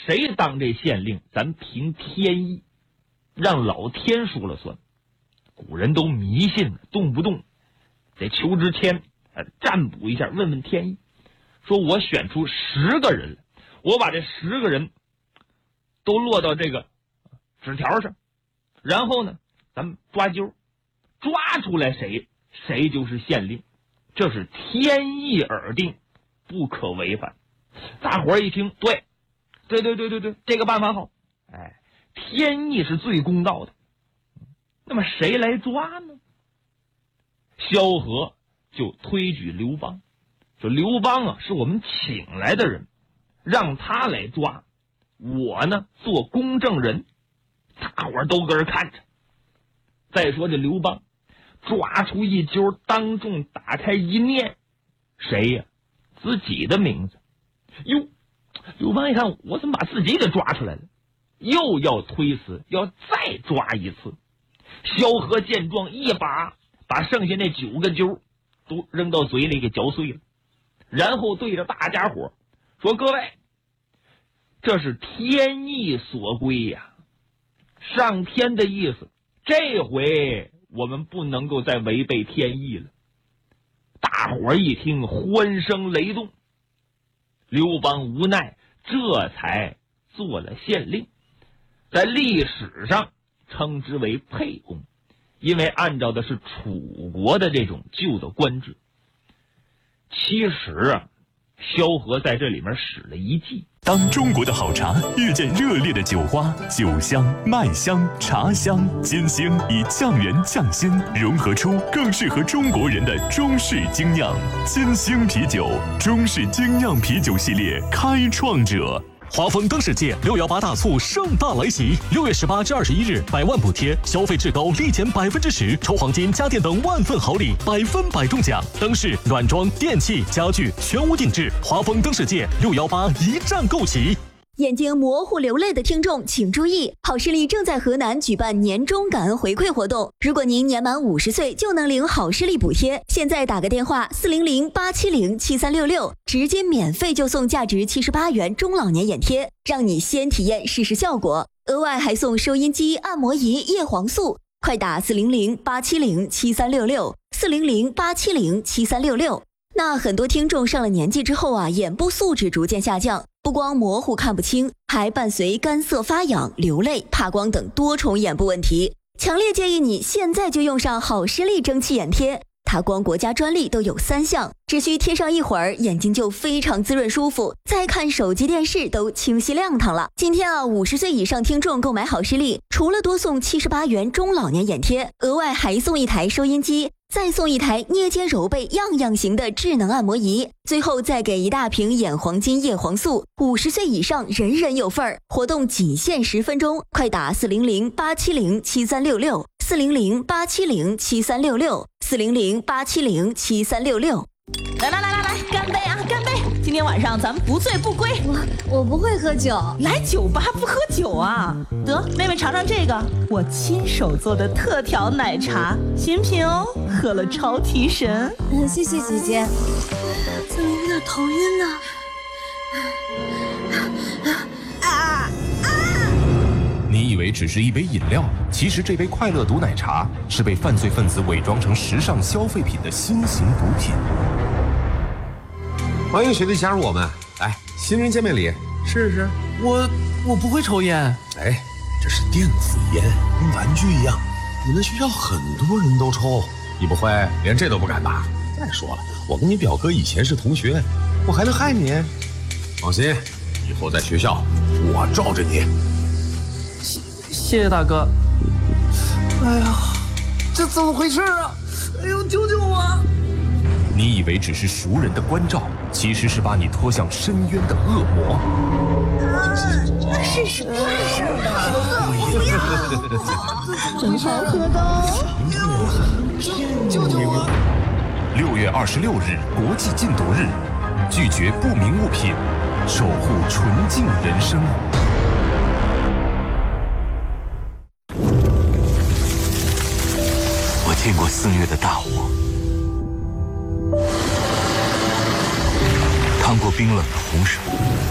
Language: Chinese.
谁当这县令，咱凭天意，让老天说了算。古人都迷信，动不动得求之天，占卜一下，问问天意，说我选出10个人来，我把这10个人都落到这个纸条上，然后呢，咱们抓阄，抓出来谁就是县令，这是天意而定，不可违反。大伙儿一听，对，这个办法好，天意是最公道的。那么谁来抓呢？萧何就推举刘邦，说刘邦啊是我们请来的人，让他来抓，我呢做公证人。大伙儿都搁这看着。再说这刘邦抓出一阄，当众打开一念，谁呀？自己的名字。哟，刘邦一看，我怎么把自己给抓出来了？又要推辞，要再抓一次。萧何见状，一把把剩下那9个阄都扔到嘴里给嚼碎了，然后对着大家伙说：“各位，这是天意所归呀，上天的意思，这回我们不能够再违背天意了。”大伙一听，欢声雷动。刘邦无奈，这才做了县令，在历史上称之为沛公，因为按照的是楚国的这种旧的官制。其实啊，萧何在这里面使了一计。 当中国的好茶遇见热烈的酒花，酒香、麦香、茶香、金星以匠人匠心融合出更适合中国人的中式精酿。金星啤酒，中式精酿啤酒系列开创者。 华丰灯世界618大促盛大来袭，6月18至21日，100万补贴，消费至高立减10%，抽黄金、家电等万份好礼，100%中奖。灯饰、软装、电器、家具全无定制。华丰灯世界618一站购齐。 眼睛模糊流泪的听众请注意，好视力正在河南举办年终感恩回馈活动，如果您年满50岁就能领好视力补贴。现在打个电话400-870-7366，直接免费就送价值78元中老年眼贴，让你先体验试试效果，额外还送收音机、按摩仪、叶黄素。快打400-870-7366 400-870-7366。那很多听众上了年纪之后啊，眼部素质逐渐下降，不光模糊看不清，还伴随干涩发痒、流泪、怕光等多重眼部问题。强烈建议你现在就用上好视力蒸汽眼贴，它光国家专利都有3项，只需贴上一会儿，眼睛就非常滋润舒服，再看手机电视都清晰亮堂了。今天啊，50岁以上听众购买好视力，除了多送78元中老年眼贴，额外还送一台收音机，再送一台捏肩揉背样样行的智能按摩仪，最后再给一大瓶眼黄金叶黄素，50岁以上人人有份儿。活动仅限10分钟，快打400-870-7366 400-870-7366 400-870-7366。 来，干杯啊，干杯！今天晚上咱们不醉不归。 我不会喝酒， 来酒吧不喝酒啊？得，妹妹尝尝这个，我亲手做的特调奶茶，新品哦，喝了超提神。 谢谢姐姐。怎么有点头晕呢？ 你以为只是一杯饮料，其实这杯快乐毒奶茶是被犯罪分子伪装成时尚消费品的新型毒品。 欢迎学弟加入我们，来，新人见面礼，试试。 我不会抽烟。 哎，这是电子烟，跟玩具一样，你们学校很多人都抽，你不会连这都不敢吧？再说了，我跟你表哥以前是同学，我还能害你？放心，以后在学校我罩着你。 谢谢大哥。哎呀，这怎么回事啊？哎呦，救救我！ 你以为只是熟人的关照，其实是把你拖向深渊的恶魔。 是什么？ 真好喝的哦！ 救救我 ！6月26日，国际禁毒日，拒绝不明物品，守护纯净人生。 我见过肆虐的大火，趟过冰冷的洪水，